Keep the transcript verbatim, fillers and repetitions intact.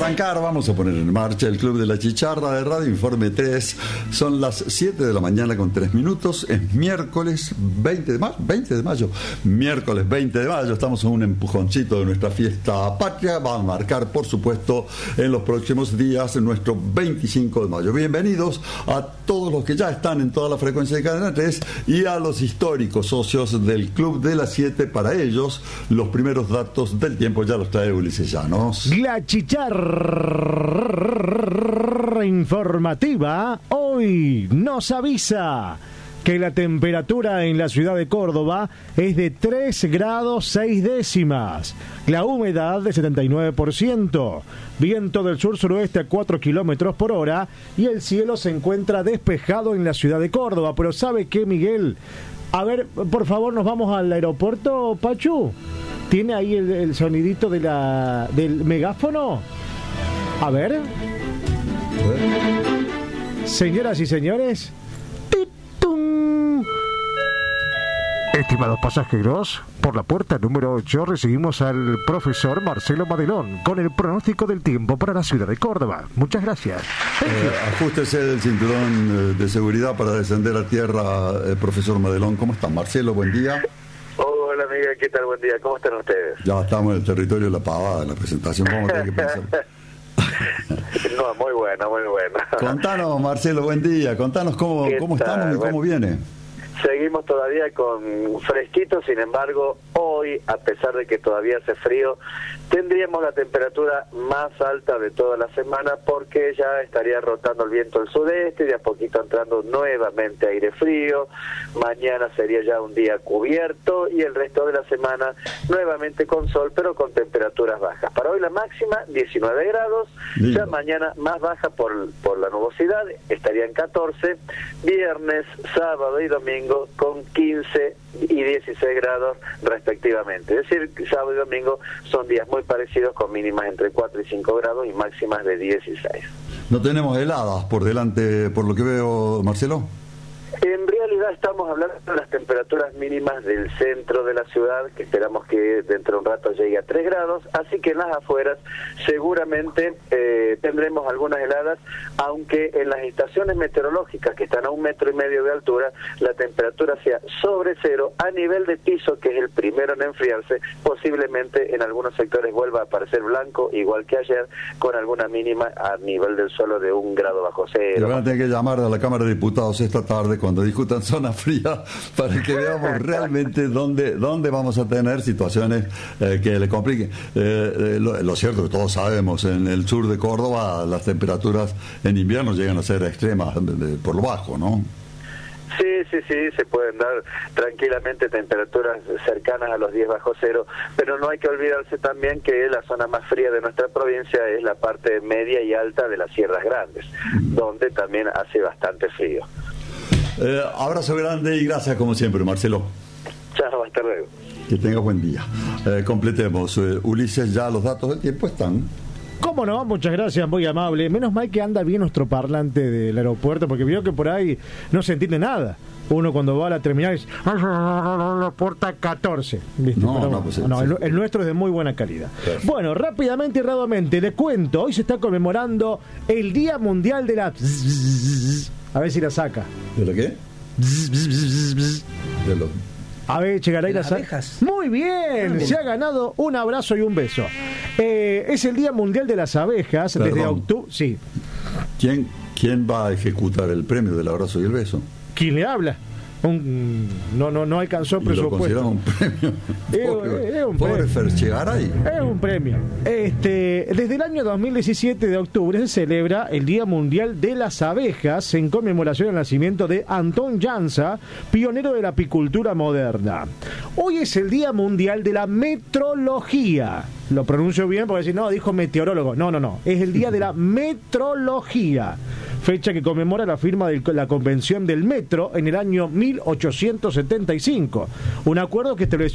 arrancar, vamos a poner en marcha el Club de la Chicharra de Radio Informe tres. Son las siete de la mañana con tres minutos. Es miércoles veinte de mayo. veinte de mayo. Miércoles veinte de mayo. Estamos en un empujoncito de nuestra fiesta patria. Va a marcar, por supuesto, en los próximos días nuestro veinticinco de mayo. Bienvenidos a todos los que ya están en toda la frecuencia de Cadena tres y a los históricos socios del Club de las siete. Para ellos, los primeros datos del tiempo ya los trae Ulises Llanos. La Chicharra informativa hoy nos avisa que la temperatura en la ciudad de Córdoba es de tres grados seis décimas, la humedad de setenta y nueve por ciento, viento del sur-suroeste a cuatro kilómetros por hora y el cielo se encuentra despejado en la ciudad de Córdoba. Pero ¿sabe qué, Miguel? A ver, por favor, nos vamos al aeropuerto, Pachu. ¿Tiene ahí el, el sonidito de la del megáfono? A ver. Señoras y señores. ¡Titum! Estimados pasajeros, por la puerta número ocho recibimos al profesor Marcelo Madelón con el pronóstico del tiempo para la ciudad de Córdoba. Muchas gracias. Eh, ajústese del cinturón de seguridad para descender a tierra, eh, profesor Madelón. ¿Cómo está, Marcelo? Buen día. Hola, Miguel, ¿qué tal? Buen día. ¿Cómo están ustedes? Ya estamos en el territorio de la pavada, en la presentación. ¿Cómo tiene que pensar? No, muy buena, muy buena. Contanos, Marcelo, buen día. Contanos cómo, cómo estamos y bueno, cómo viene. Seguimos todavía con fresquito, sin embargo, hoy, a pesar de que todavía hace frío, tendríamos la temperatura más alta de toda la semana porque ya estaría rotando el viento del sudeste y de a poquito entrando nuevamente aire frío. Mañana sería ya un día cubierto y el resto de la semana nuevamente con sol, pero con temperaturas bajas. Para hoy la máxima, diecinueve grados, Lindo. Ya mañana más baja por, por la nubosidad, estaría en catorce, viernes, sábado y domingo con quince y dieciséis grados respectivamente. Es decir, sábado y domingo son días muy parecidos con mínimas entre cuatro y cinco grados y máximas de dieciséis. No tenemos heladas por delante, por lo que veo, Marcelo. En realidad estamos hablando de las temperaturas mínimas del centro de la ciudad, que esperamos que dentro de un rato llegue a tres grados, así que en las afueras seguramente eh, tendremos algunas heladas, aunque en las estaciones meteorológicas que están a un metro y medio de altura, la temperatura sea sobre cero a nivel de piso, que es el primero en enfriarse. Posiblemente en algunos sectores vuelva a aparecer blanco, igual que ayer, con alguna mínima a nivel del suelo de un grado bajo cero. Van a tener que llamar a la Cámara de Diputados esta tarde cuando discutan zona fría para que veamos realmente dónde dónde vamos a tener situaciones eh, que le compliquen. Eh, eh, lo, lo cierto que todos sabemos, en el sur de Córdoba las temperaturas en invierno llegan a ser extremas de, de, por lo bajo, ¿no? Sí, sí, sí, se pueden dar tranquilamente temperaturas cercanas a los diez bajo cero, pero no hay que olvidarse también que la zona más fría de nuestra provincia es la parte media y alta de las Sierras Grandes, donde también hace bastante frío. Eh, abrazo grande y gracias como siempre, Marcelo. Chao, hasta luego. Que tenga buen día. Eh, completemos. Eh, Ulises, ya los datos del tiempo están. ¿Cómo no? Muchas gracias, muy amable. Menos mal que anda bien nuestro parlante del aeropuerto, porque veo que por ahí no se entiende nada. Uno cuando va a la terminal es la puerta catorce. ¿Viste? No, Pero, no, pues, no sí, el, sí. el nuestro es de muy buena calidad. Perfecto. Bueno, rápidamente y gradualmente, le cuento, hoy se está conmemorando el Día Mundial de la... A ver si la saca. ¿De lo qué? De lo... A ver, Chegaray la saca. Muy bien, Ah, se ha ganado un abrazo y un beso. Eh, es el Día Mundial de las Abejas. Perdón. Desde octubre. Sí. ¿Quién, ¿Quién va a ejecutar el premio del abrazo y el beso? ¿Quién le habla? Un, no, no, no alcanzó el Y lo presupuesto. consideramos un premio. Es, Pobre, es un pobre premio. Ferchegaray. Es un premio. Este, desde el año dos mil diecisiete de octubre se celebra el Día Mundial de las Abejas en conmemoración al nacimiento de Anton Jansa, pionero de la apicultura moderna. Hoy es el Día Mundial de la Metrología. Lo pronuncio bien porque si no, dijo meteorólogo. No, no, no. Es el Día de la Metrología. Fecha que conmemora la firma de la Convención del Metro en el año mil ochocientos setenta y cinco. Un acuerdo que estableció